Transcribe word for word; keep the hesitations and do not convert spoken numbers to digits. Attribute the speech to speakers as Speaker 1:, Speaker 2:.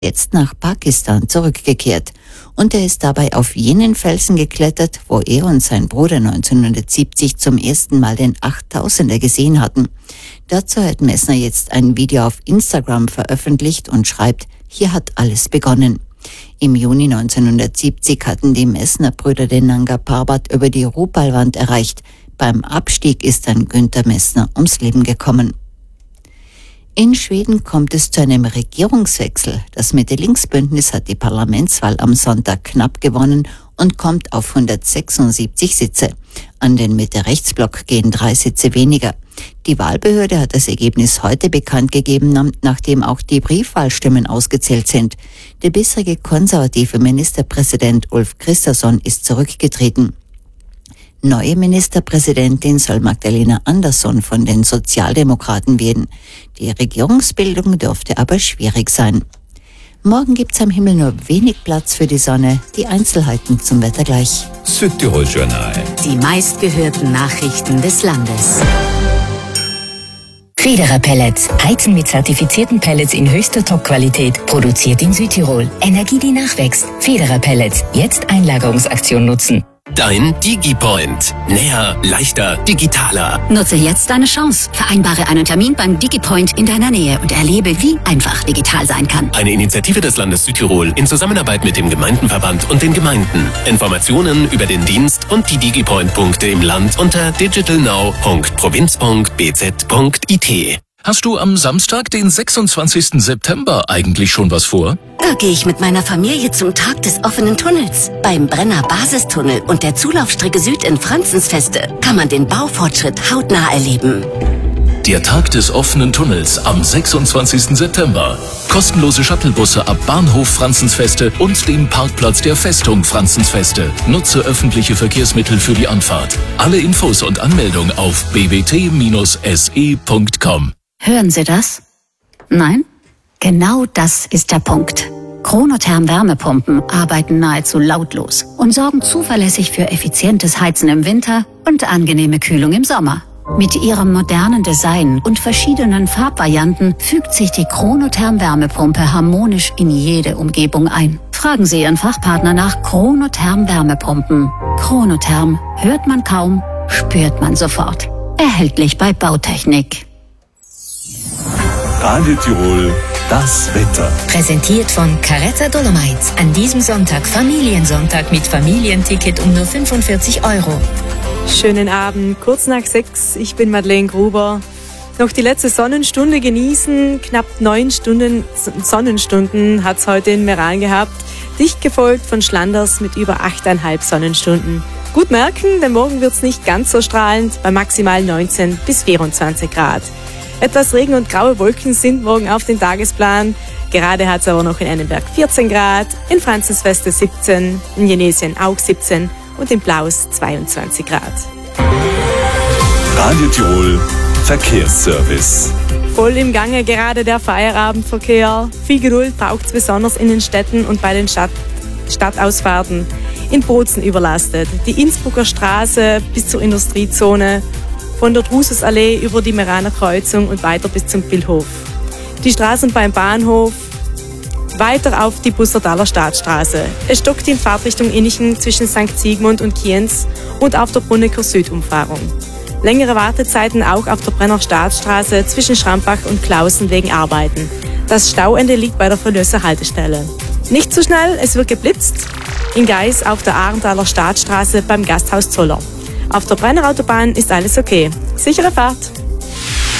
Speaker 1: jetzt nach Pakistan zurückgekehrt. Und er ist dabei auf jenen Felsen geklettert, wo er und sein Bruder neunzehnhundertsiebzig zum ersten Mal den Achttausender gesehen hatten. Dazu hat Messner jetzt ein Video auf Instagram veröffentlicht und schreibt, hier hat alles begonnen. Im Juni neunzehnhundertsiebzig hatten die Messner-Brüder den Nanga Parbat über die Rupalwand erreicht. Beim Abstieg ist dann Günther Messner ums Leben gekommen. In Schweden kommt es zu einem Regierungswechsel. Das Mitte-Links-Bündnis hat die Parlamentswahl am Sonntag knapp gewonnen und kommt auf hundertsechsundsiebzig Sitze. An den Mitte-Rechts-Block gehen drei Sitze weniger. Die Wahlbehörde hat das Ergebnis heute bekannt gegeben, nachdem auch die Briefwahlstimmen ausgezählt sind. Der bisherige konservative Ministerpräsident Ulf Kristersson ist zurückgetreten. Neue Ministerpräsidentin soll Magdalena Andersson von den Sozialdemokraten werden. Die Regierungsbildung dürfte aber schwierig sein. Morgen gibt's am Himmel nur wenig Platz für die Sonne. Die Einzelheiten zum Wetter gleich.
Speaker 2: Südtirol-Journal.
Speaker 3: Die meistgehörten Nachrichten des Landes.
Speaker 4: Federer Pellets. Heizen mit zertifizierten Pellets in höchster Top-Qualität. Produziert in Südtirol. Energie, die nachwächst. Federer Pellets. Jetzt Einlagerungsaktion nutzen.
Speaker 5: Dein DigiPoint. Näher, leichter, digitaler.
Speaker 3: Nutze jetzt deine Chance. Vereinbare einen Termin beim DigiPoint in deiner Nähe und erlebe, wie einfach digital sein kann.
Speaker 5: Eine Initiative des Landes Südtirol in Zusammenarbeit mit dem Gemeindenverband und den Gemeinden. Informationen über den Dienst und die DigiPoint-Punkte im Land unter digitalnow punkt provinz punkt b z punkt i t.
Speaker 6: Hast du am Samstag, den sechsundzwanzigsten September, eigentlich schon was vor?
Speaker 3: Da gehe ich mit meiner Familie zum Tag des offenen Tunnels. Beim Brenner Basistunnel und der Zulaufstrecke Süd in Franzensfeste kann man den Baufortschritt hautnah erleben.
Speaker 6: Der Tag des offenen Tunnels am sechsundzwanzigsten September. Kostenlose Shuttlebusse ab Bahnhof Franzensfeste und dem Parkplatz der Festung Franzensfeste. Nutze öffentliche Verkehrsmittel für die Anfahrt. Alle Infos und Anmeldung auf b b t Bindestrich s e punkt com.
Speaker 3: Hören Sie das? Nein? Genau das ist der Punkt. Chronotherm Wärmepumpen arbeiten nahezu lautlos und sorgen zuverlässig für effizientes Heizen im Winter und angenehme Kühlung im Sommer. Mit ihrem modernen Design und verschiedenen Farbvarianten fügt sich die Chronotherm Wärmepumpe harmonisch in jede Umgebung ein. Fragen Sie Ihren Fachpartner nach Chronotherm Wärmepumpen. Chronotherm hört man kaum, spürt man sofort. Erhältlich bei Bautechnik.
Speaker 2: Radio Tirol, das Wetter.
Speaker 4: Präsentiert von Caretta Dolomites. An diesem Sonntag Familiensonntag mit Familienticket um nur fünfundvierzig Euro.
Speaker 7: Schönen Abend, kurz nach sechs. Ich bin Madeleine Gruber. Noch die letzte Sonnenstunde genießen. Knapp neun Stunden Sonnenstunden hat es heute in Meran gehabt. Dicht gefolgt von Schlanders mit über achteinhalb Sonnenstunden. Gut merken, denn morgen wird es nicht ganz so strahlend, bei maximal neunzehn bis vierundzwanzig Grad. Etwas Regen und graue Wolken sind morgen auf den Tagesplan. Gerade hat es aber noch in Annenberg vierzehn Grad, in Franzensfeste siebzehn, in Jenesien auch siebzehn und in Blaus zweiundzwanzig Grad.
Speaker 2: Radio Tirol, Verkehrsservice.
Speaker 7: Voll im Gange gerade der Feierabendverkehr. Viel Geduld braucht es besonders in den Städten und bei den Stadt Stadtausfahrten. In Bozen überlastet. Die Innsbrucker Straße bis zur Industriezone. Von der Drususallee über die Meraner Kreuzung und weiter bis zum Billhof. Die Straßen beim Bahnhof, weiter auf die Bussertaler Staatsstraße. Es stockt in Fahrtrichtung Innichen zwischen Sankt Sigmund und Kienz und auf der Brunneker Südumfahrung. Längere Wartezeiten auch auf der Brenner Staatsstraße zwischen Schrampach und Klausen wegen Arbeiten. Das Stauende liegt bei der Verlösser Haltestelle. Nicht zu schnell, es wird geblitzt. In Geis auf der Ahrenthaler Staatsstraße beim Gasthaus Zoller. Auf der Brennerautobahn ist alles okay. Sichere Fahrt!